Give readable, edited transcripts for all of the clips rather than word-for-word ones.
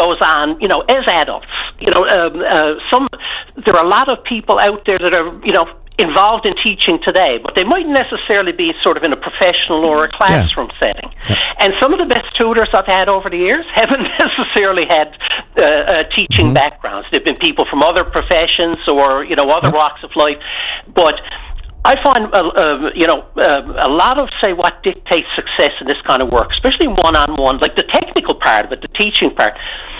goes on, as adults. There are a lot of people out there that are, involved in teaching today, but they mightn't necessarily be sort of in a professional or a classroom setting. Yeah. And some of the best tutors I've had over the years haven't necessarily had teaching backgrounds. They've been people from other professions or, other walks of life. But I find, a lot of, say, what dictates success in this kind of work, especially one-on-one, like the technical part of it, the teaching part,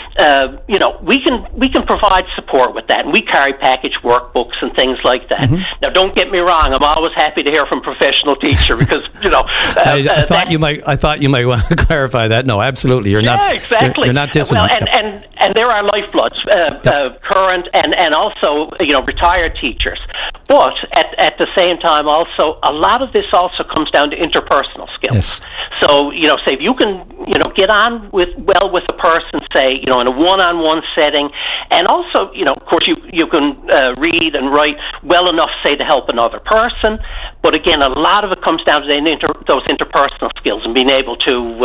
we can provide support with that, and we carry package workbooks and things like that. Now, don't get me wrong; I'm always happy to hear from a professional teacher because I thought you might want to clarify that. No, absolutely, you're not. Yeah, exactly. You're not dissonant. Well, and there are lifebloods, current and also retired teachers. But at the same time, also a lot of this also comes down to interpersonal skills. Yes. So say if you can get on with a person, say in a one-on-one setting, and also of course you can read and write well enough, say, to help another person. But again, a lot of it comes down to those interpersonal skills and being able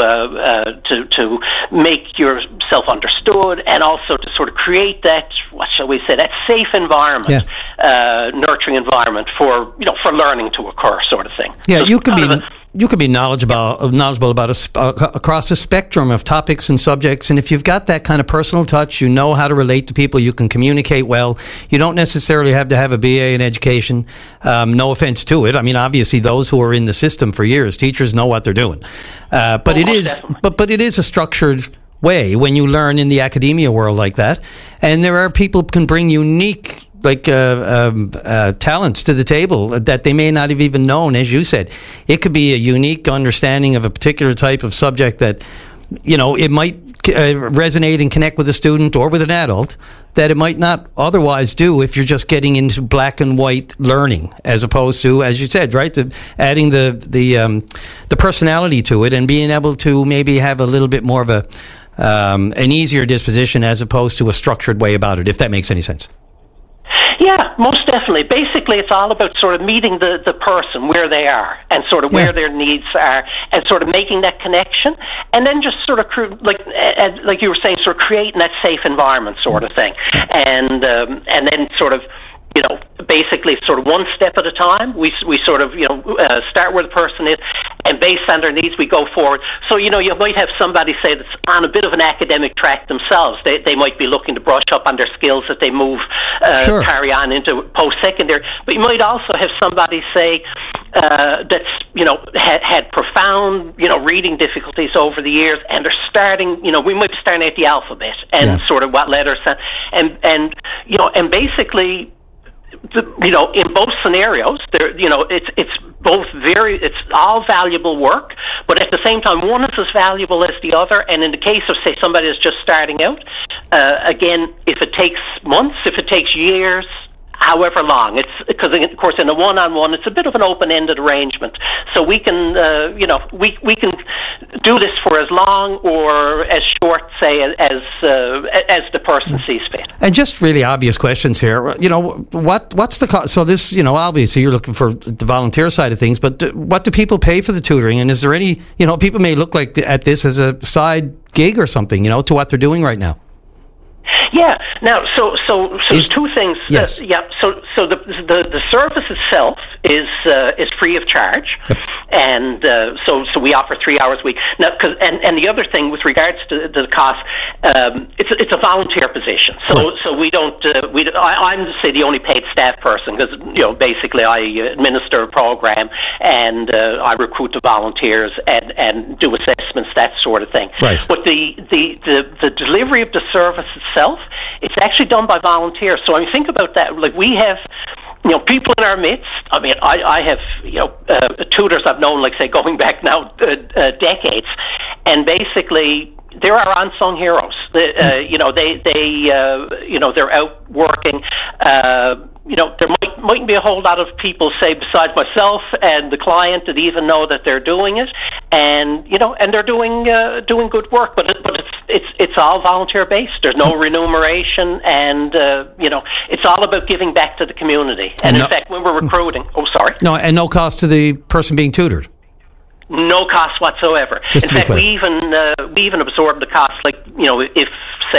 to make yourself understood, and also to sort of create that, what shall we say, that safe environment, nurturing environment for learning to occur, sort of thing. Yeah, so you can be knowledgeable about across a spectrum of topics and subjects, and if you've got that kind of personal touch, you know how to relate to people, you can communicate well. You don't necessarily have to have a BA in education. No offense to it. I mean, obviously, those who are in the system for years, teachers know what they're doing. But it is a structured way when you learn in the academia world like that, and there are people who can bring unique talents to the table that they may not have even known. As you said, it could be a unique understanding of a particular type of subject that it might resonate and connect with a student or with an adult that it might not otherwise do if you're just getting into black and white learning, as opposed to, as you said, right, adding the personality to it and being able to maybe have a little bit more of an easier disposition as opposed to a structured way about it, if that makes any sense. Yeah, most definitely. Basically, it's all about sort of meeting the person where they are and sort of where their needs are, and sort of making that connection, and then just sort of like you were saying, sort of creating that safe environment, sort of thing, and then sort of basically sort of one step at a time. We sort of start where the person is, and based on their needs, we go forward. So you might have somebody say that's on a bit of an academic track themselves. They might be looking to brush up on their skills as they move carry on into post-secondary. But you might also have somebody say that's had profound reading difficulties over the years, and they're starting. We might be starting at the alphabet and sort of what letters and basically. In both scenarios, it's both it's all valuable work, but at the same time, one is as valuable as the other. And in the case of, say, somebody that's just starting out, again, if it takes months, if it takes years, however long, it's because, of course, in a one-on-one, it's a bit of an open-ended arrangement. So we can, we can do this for as long or as short, say, as the person sees fit. And just really obvious questions here. What's the cost? So this, obviously you're looking for the volunteer side of things, but what do people pay for the tutoring? And is there any, people may look at this as a side gig or something, to what they're doing right now. Yeah. Now, so there's two things. Yes. So the service itself is free of charge, and so we offer 3 hours a week. Now, and the other thing with regards to the cost, it's a volunteer position. So we don't. I'm say the only paid staff person because basically I administer a program and I recruit the volunteers and do assessments, that sort of thing. Right. But the delivery of the service itself, it's actually done by volunteers. So I mean, think about that. Like, we have people in our midst. I mean, I have tutors I've known, like, say, going back now decades, and basically there are unsung heroes. They're out working. There mightn't be a whole lot of people, say, besides myself and the client, that even know that they're doing it, and they're doing good work. But it's all volunteer based. There's no remuneration, and it's all about giving back to the community. And in fact, when we're recruiting, and no cost to the person being tutored. No cost whatsoever. In fact, we even absorb the cost. Like, if, say,